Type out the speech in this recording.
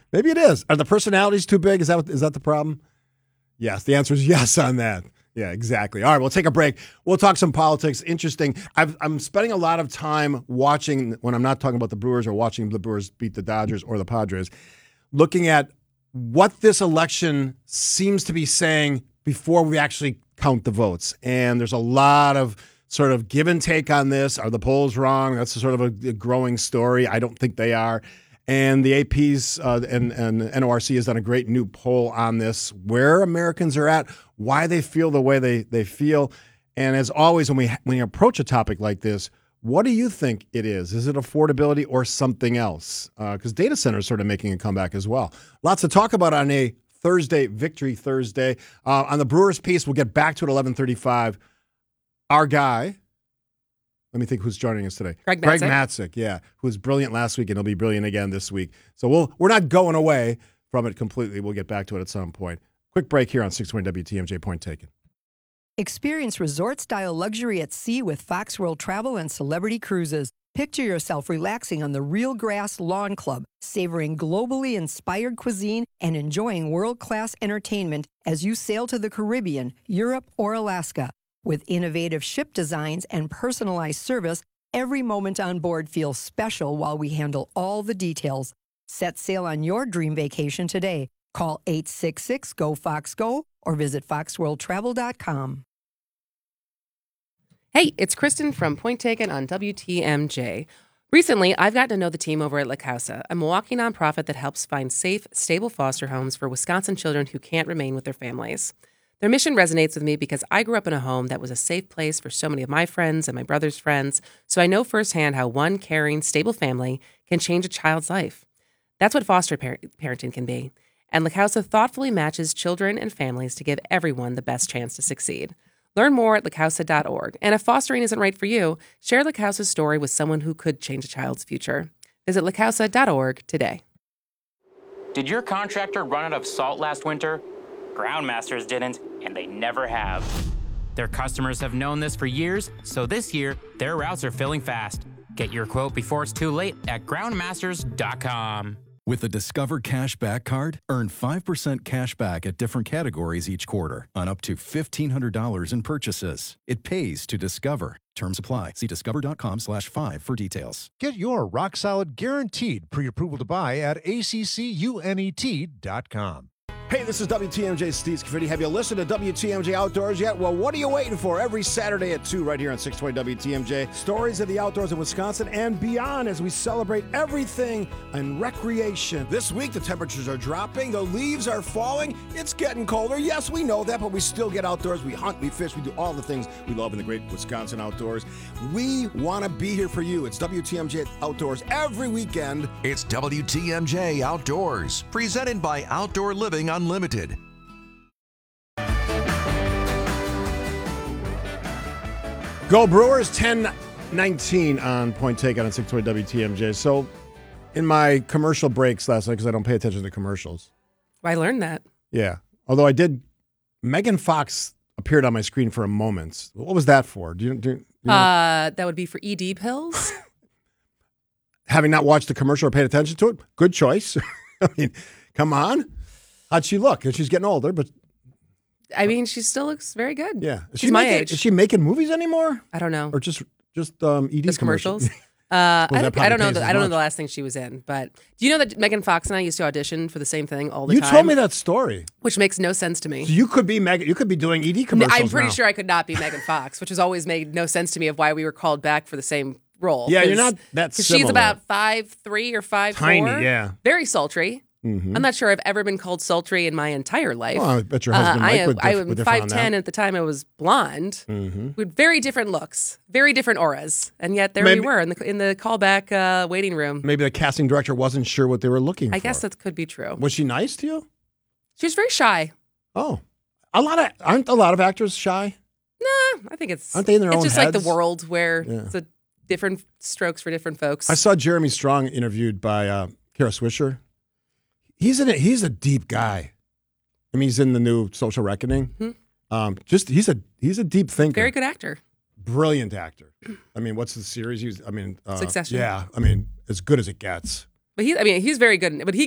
Maybe it is. Are the personalities too big? Is that the problem? Yes. The answer is yes on that. Yeah, exactly. All right, we'll take a break. We'll talk some politics. Interesting. I'm spending a lot of time watching, when I'm not talking about the Brewers or watching the Brewers beat the Dodgers or the Padres, looking at what this election seems to be saying before we actually count the votes. And there's a lot of sort of give and take on this. Are the polls wrong? That's sort of a growing story. I don't think they are. And the AP's and NORC has done a great new poll on this, where Americans are at, why they feel the way they feel. And as always, when we approach a topic like this, what do you think it is? Is it affordability or something else? Because data centers sort of making a comeback as well. Lots to talk about on a Thursday, Victory Thursday. On the Brewers piece, we'll get back to it at 11:35. Our guy, let me think who's joining us today. Greg Matzek, yeah, who was brilliant last week, and he'll be brilliant again this week. So we're not going away from it completely. We'll get back to it at some point. Quick break here on 620 WTMJ. Point taken. Experience resort-style luxury at sea with Fox World Travel and Celebrity Cruises. Picture yourself relaxing on the Real Grass Lawn Club, savoring globally inspired cuisine and enjoying world-class entertainment as you sail to the Caribbean, Europe, or Alaska. With innovative ship designs and personalized service, every moment on board feels special while we handle all the details. Set sail on your dream vacation today. Call 866-GO-FOX-GO or visit foxworldtravel.com. Hey, it's Kristen from Point Taken on WTMJ. Recently, I've gotten to know the team over at La Causa, a Milwaukee nonprofit that helps find safe, stable foster homes for Wisconsin children who can't remain with their families. Their mission resonates with me because I grew up in a home that was a safe place for so many of my friends and my brother's friends, so I know firsthand how one caring, stable family can change a child's life. That's what foster parenting can be. And La Causa thoughtfully matches children and families to give everyone the best chance to succeed. Learn more at lacausa.org. And if fostering isn't right for you, share La Causa's story with someone who could change a child's future. Visit lacausa.org today. Did your contractor run out of salt last winter? Groundmasters didn't, and they never have. Their customers have known this for years, so this year, their routes are filling fast. Get your quote before it's too late at groundmasters.com. With the Discover Cashback Card, earn 5% cash back at different categories each quarter on up to $1,500 in purchases. It pays to Discover. Terms apply. See discover.com/5 for details. Get your rock-solid guaranteed pre-approval to buy at ACCUNET.com. Hey, this is WTMJ Steve Scaffidi. Have you listened to WTMJ Outdoors yet? Well, what are you waiting for? Every Saturday at 2 right here on 620 WTMJ. Stories of the outdoors in Wisconsin and beyond as we celebrate everything in recreation. This week, the temperatures are dropping. The leaves are falling. It's getting colder. Yes, we know that, but we still get outdoors. We hunt, we fish, we do all the things we love in the great Wisconsin outdoors. We want to be here for you. It's WTMJ Outdoors every weekend. It's WTMJ Outdoors, presented by Outdoor Living Unlimited. Go Brewers, 10:19 on Point Taken on 620 WTMJ. So in my commercial breaks last night, because I don't pay attention to commercials. I learned that. Yeah. Although I did, Megan Fox appeared on my screen for a moment. What was that for? Do you know? That would be for ED pills. Having not watched the commercial or paid attention to it, good choice. I mean, come on. How'd she look? She's getting older, but I mean, she still looks very good. yeah, She's my age. Is she making movies anymore, I don't know. or just ED Just commercials. Well, I that don't know. probably pays I don't know as the much. last thing she was in, but do you know that Megan Fox and I used to audition for the same thing all the You time? told me that story. Which makes no sense to me. So you could be Megan. You could be doing ED commercials. I'm pretty now. sure I could not be Megan Fox, which has always made no sense to me of why we were called back for the same role. Yeah, you're not that She's similar. about 5'3" or 5'4". Tiny, yeah. Very sultry. Mm-hmm. I'm not sure I've ever been called sultry in my entire life. Well, I bet your husband Mike would I am differ on 5'10", that. and at the time I was blonde. Mm-hmm. With very different looks, very different auras, and yet there Maybe- we were in the callback waiting room. Maybe the casting director wasn't sure what they were looking for. I guess that could be true. Was she nice to you? She was very shy. Oh, aren't a lot of actors shy? Nah, I think it's Aren't they in their it's own just like the heads? world where Yeah. it's a different strokes for different folks. I saw Jeremy Strong interviewed by Kara Swisher. He's a deep guy. I mean, he's in the new Social Reckoning. He's a deep thinker. Very good actor. Brilliant actor. I mean, what's the series? Succession. Yeah, I mean, as good as it gets. But he's very good. But he